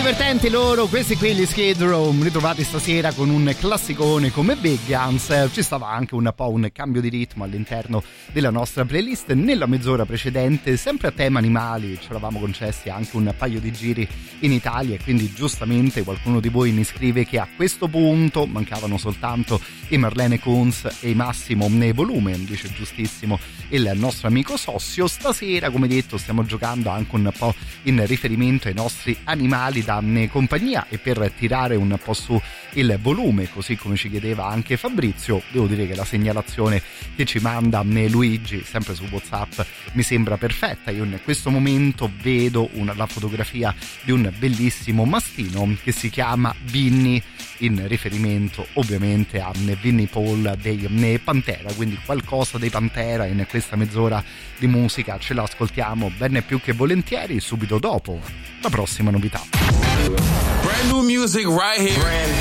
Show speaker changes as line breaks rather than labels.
divertenti loro, questi qui gli Skid Row, ritrovati stasera con un classicone come Big Guns. Ci stava anche un po' un cambio di ritmo all'interno della nostra playlist. Nella mezz'ora precedente, sempre a tema animali, ci eravamo concessi anche un paio di giri in Italia, e quindi giustamente qualcuno di voi mi scrive che a questo punto mancavano soltanto i Marlene Kunz e i Massimo Volume, dice giustissimo il nostro amico Sossio. Stasera, come detto, stiamo giocando anche un po' in riferimento ai nostri animali da compagnia, e per tirare un po' su il volume, così come ci chiedeva anche Fabrizio, devo dire che la segnalazione che ci manda Luigi sempre su WhatsApp mi sembra perfetta. Io in questo momento vedo la fotografia di un bellissimo mastino che si chiama Vinny, in riferimento ovviamente a Vinnie Paul dei Pantera, quindi qualcosa dei Pantera in questa mezz'ora di musica ce l'ascoltiamo bene più che volentieri, subito dopo la prossima novità.
Brand new music right here.